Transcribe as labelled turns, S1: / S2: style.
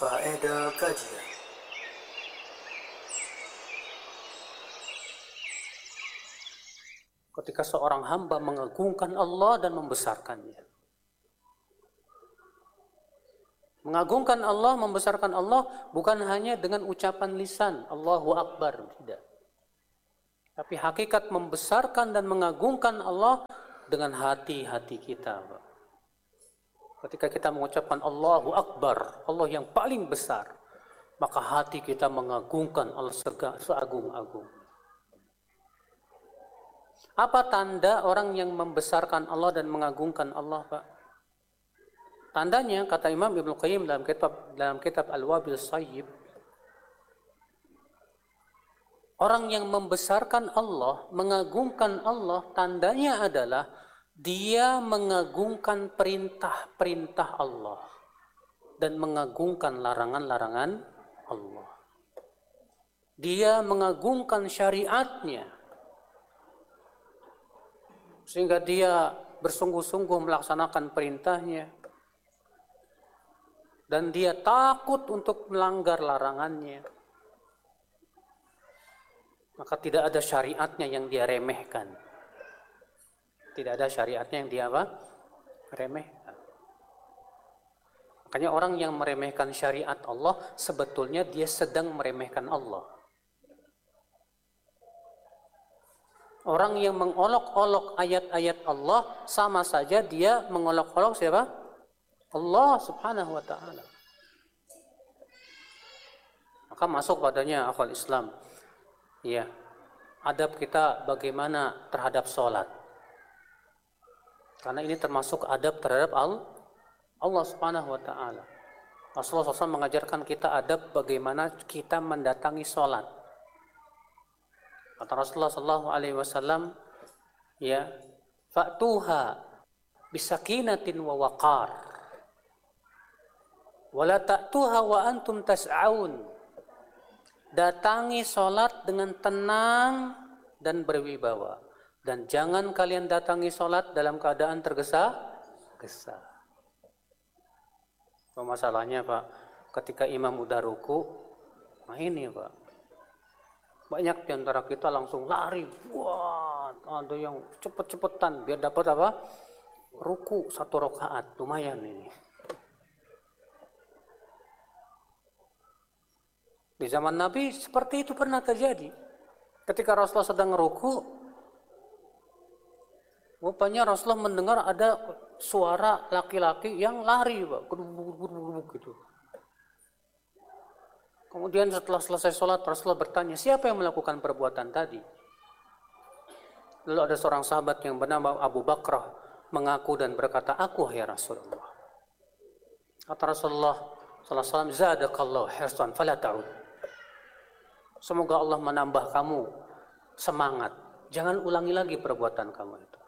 S1: Faedah kajian. Ketika seorang hamba mengagungkan Allah dan membesarkannya. Mengagungkan Allah, membesarkan Allah bukan hanya dengan ucapan lisan Allahu Akbar, tidak. Tapi hakikat membesarkan dan mengagungkan Allah dengan hati-hati kita. Ketika kita mengucapkan Allahu Akbar, Allah yang paling besar, maka hati kita mengagungkan Allah seagung-agung. Apa tanda orang yang membesarkan Allah dan mengagungkan Allah, Pak? Tandanya, kata Imam Ibnu Qayyim dalam kitab Al-Wabil Sayyib, orang yang membesarkan Allah, mengagungkan Allah, tandanya adalah dia mengagungkan perintah-perintah Allah dan mengagungkan larangan-larangan Allah. Dia mengagungkan syariatnya sehingga dia bersungguh-sungguh melaksanakan perintahnya dan dia takut untuk melanggar larangannya. Maka tidak ada syariatnya yang dia remehkan. Tidak ada syariatnya yang dia remehkan. Makanya orang yang meremehkan syariat Allah, sebetulnya dia sedang meremehkan Allah. Orang yang mengolok-olok ayat-ayat Allah, sama saja dia mengolok-olok siapa? Allah subhanahu wa ta'ala. Maka masuk padanya akal Islam. Ya, adab kita bagaimana terhadap sholat. Karena ini termasuk adab terhadap Allah subhanahu wa ta'ala. Rasulullah SAW mengajarkan kita adab bagaimana kita mendatangi sholat. Kata Rasulullah SAW, ya, fa'tuha bisakinatin wa waqar, wala ta'tuha wa antum tas'aun. Datangi sholat dengan tenang dan berwibawa. Dan jangan kalian datangi sholat dalam keadaan tergesa-gesa. Masalahnya, Pak, ketika imam udah ruku, nah ini, Pak, banyak di antara kita langsung lari. Wah, ada yang cepet-cepetan biar dapat apa? Ruku 1 rakaat, lumayan ini. Di zaman Nabi seperti itu pernah terjadi. Ketika Rasulullah sedang ruku, rupanya Rasulullah mendengar ada suara laki-laki yang lari, Pak, gitu. Kemudian setelah selesai sholat, Rasulullah bertanya, siapa yang melakukan perbuatan tadi? Lalu ada seorang sahabat yang bernama Abu Bakrah mengaku dan berkata, aku ya Rasulullah. Kata Rasulullah SAW, zadakallahu hirsan fala ta'ud. Semoga Allah menambah kamu semangat. Jangan ulangi lagi perbuatan kamu itu.